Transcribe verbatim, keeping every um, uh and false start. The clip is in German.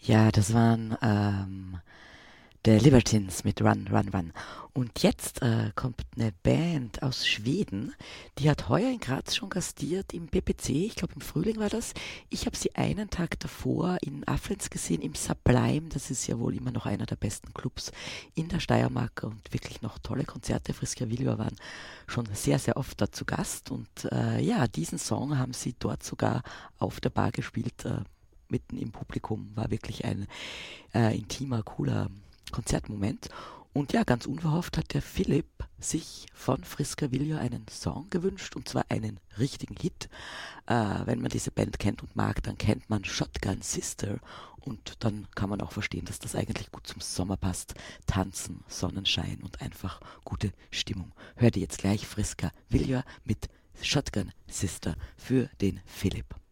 Ja, das waren ähm, The Libertines mit Run, Run, Run. Und jetzt äh, kommt eine Band aus Schweden, die hat heuer in Graz schon gastiert im B P C, ich glaube im Frühling war das. Ich habe sie einen Tag davor in Aflenz gesehen, im Sublime, das ist ja wohl immer noch einer der besten Clubs in der Steiermark und wirklich noch tolle Konzerte. Friska Viljoa waren schon sehr, sehr oft da zu Gast und äh, ja, diesen Song haben sie dort sogar auf der Bar gespielt, äh, mitten im Publikum, war wirklich ein äh, intimer, cooler Konzertmoment. Und ja, ganz unverhofft hat der Philipp sich von Friska Viljoa einen Song gewünscht, und zwar einen richtigen Hit. Äh, wenn man diese Band kennt und mag, dann kennt man Shotgun Sister, und dann kann man auch verstehen, dass das eigentlich gut zum Sommer passt. Tanzen, Sonnenschein und einfach gute Stimmung. Hört ihr jetzt gleich Friska Viljoa mit Shotgun Sister für den Philipp.